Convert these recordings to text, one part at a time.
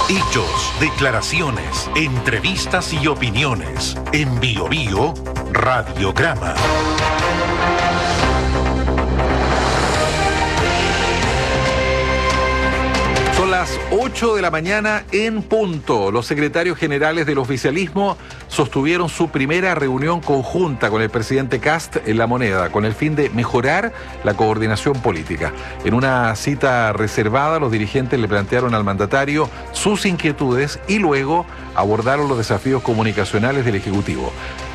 Hechos, declaraciones, entrevistas y opiniones. En Bio Bio, Radiograma. Son las 8 de la mañana en punto. Los secretarios generales del oficialismo sostuvieron su primera reunión conjunta con el presidente Kast en La Moneda, con el fin de mejorar la coordinación política. En una cita reservada, los dirigentes le plantearon al mandatario sus inquietudes y luego abordaron los desafíos comunicacionales del Ejecutivo.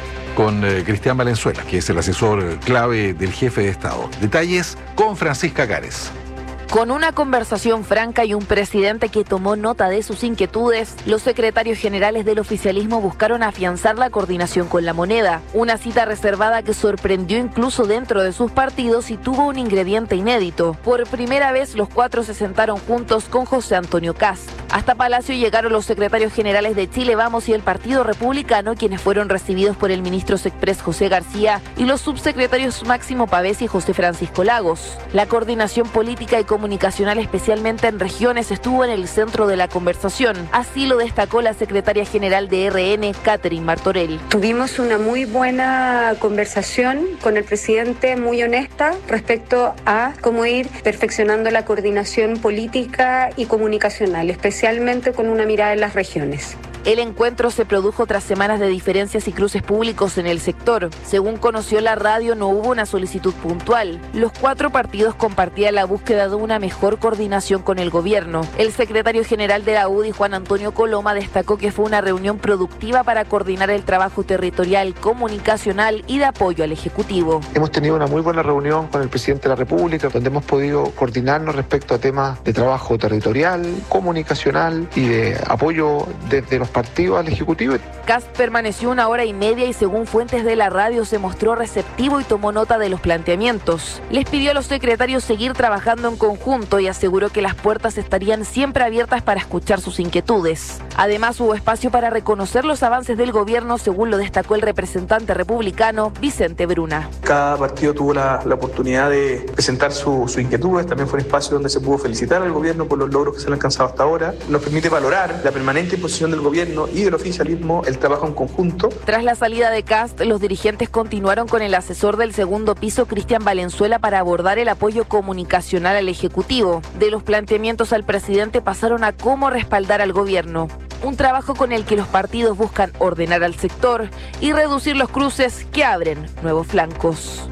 Con Cristian Valenzuela, que es el asesor clave del jefe de Estado. Detalles con Francisca Cares. Con una conversación franca y un presidente que tomó nota de sus inquietudes, los secretarios generales del oficialismo buscaron afianzar la coordinación con La Moneda. Una cita reservada que sorprendió incluso dentro de sus partidos y tuvo un ingrediente inédito. Por primera vez, los cuatro se sentaron juntos con José Antonio Kast. Hasta Palacio llegaron los secretarios generales de Chile Vamos y el Partido Republicano, quienes fueron recibidos por el ministro Sexpress José García y los subsecretarios Máximo Pavés y José Francisco Lagos. La coordinación política y comunicacional, especialmente en regiones, estuvo en el centro de la conversación. Así lo destacó la secretaria general de RN, Catherine Martorell. Tuvimos una muy buena conversación con el presidente, muy honesta, respecto a cómo ir perfeccionando la coordinación política y comunicacional, especialmente con una mirada en las regiones. El encuentro se produjo tras semanas de diferencias y cruces públicos en el sector. Según conoció la radio, no hubo una solicitud puntual. Los cuatro partidos compartían la búsqueda de una mejor coordinación con el gobierno. El secretario general de la UDI, Juan Antonio Coloma, destacó que fue una reunión productiva para coordinar el trabajo territorial, comunicacional y de apoyo al Ejecutivo. Hemos tenido una muy buena reunión con el presidente de la República, donde hemos podido coordinarnos respecto a temas de trabajo territorial, comunicacional y de apoyo desde los partidos al Ejecutivo. Kast permaneció 1 hora y media y según fuentes de la radio se mostró receptivo y tomó nota de los planteamientos. Les pidió a los secretarios seguir trabajando en conjunto y aseguró que las puertas estarían siempre abiertas para escuchar sus inquietudes. Además, hubo espacio para reconocer los avances del gobierno, según lo destacó el representante republicano Vicente Bruna. Cada partido tuvo la oportunidad de presentar sus inquietudes. También fue un espacio donde se pudo felicitar al gobierno por los logros que se han alcanzado hasta ahora. Nos permite valorar la permanente posición del gobierno y del oficialismo, el trabajo en conjunto. Tras la salida de Kast, los dirigentes continuaron con el asesor del segundo piso, Cristian Valenzuela, para abordar el apoyo comunicacional al Ejecutivo. De los planteamientos al presidente pasaron a cómo respaldar al gobierno. Un trabajo con el que los partidos buscan ordenar al sector y reducir los cruces que abren nuevos flancos.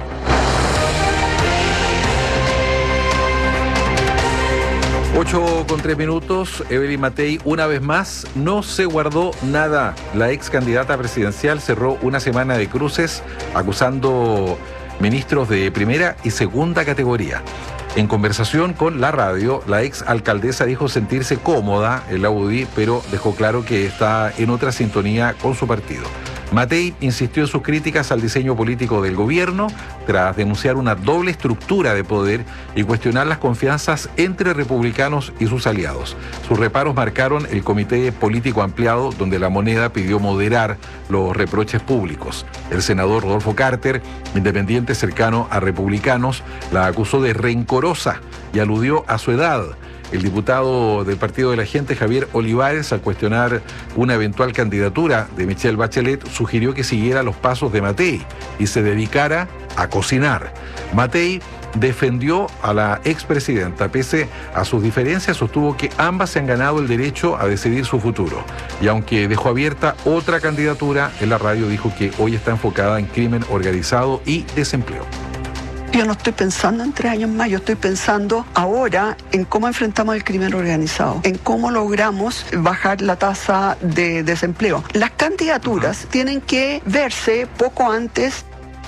8:03. Evelyn Matei, una vez más, no se guardó nada. La ex candidata presidencial cerró una semana de cruces acusando ministros de primera y segunda categoría. En conversación con la radio, la ex alcaldesa dijo sentirse cómoda en la UDI, pero dejó claro que está en otra sintonía con su partido. Matei insistió en sus críticas al diseño político del gobierno tras denunciar una doble estructura de poder y cuestionar las confianzas entre republicanos y sus aliados. Sus reparos marcaron el comité político ampliado, donde La Moneda pidió moderar los reproches públicos. El senador Rodolfo Carter, independiente cercano a republicanos, la acusó de rencorosa y aludió a su edad. El diputado del Partido de la Gente, Javier Olivares, al cuestionar una eventual candidatura de Michelle Bachelet, sugirió que siguiera los pasos de Matei y se dedicara a cocinar. Matei defendió a la expresidenta. Pese a sus diferencias, sostuvo que ambas se han ganado el derecho a decidir su futuro. Y aunque dejó abierta otra candidatura, en la radio dijo que hoy está enfocada en crimen organizado y desempleo. Yo no estoy pensando en 3 años más, yo estoy pensando ahora en cómo enfrentamos el crimen organizado, en cómo logramos bajar la tasa de desempleo. Las candidaturas tienen que verse poco antes.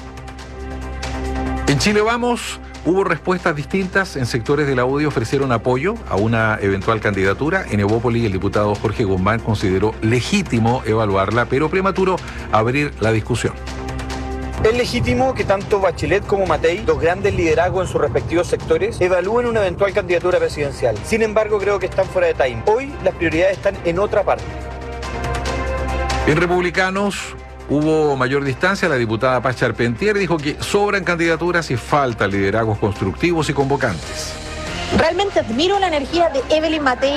En Chile Vamos, hubo respuestas distintas. En sectores de la UDI ofrecieron apoyo a una eventual candidatura. En Evópoli, el diputado Jorge Guzmán consideró legítimo evaluarla, pero prematuro abrir la discusión. Es legítimo que tanto Bachelet como Matei, los grandes liderazgos en sus respectivos sectores, evalúen una eventual candidatura presidencial. Sin embargo, creo que están fuera de time. Hoy las prioridades están en otra parte. En Republicanos hubo mayor distancia. La diputada Paz Charpentier dijo que sobran candidaturas y faltan liderazgos constructivos y convocantes. Realmente admiro la energía de Evelyn Matei.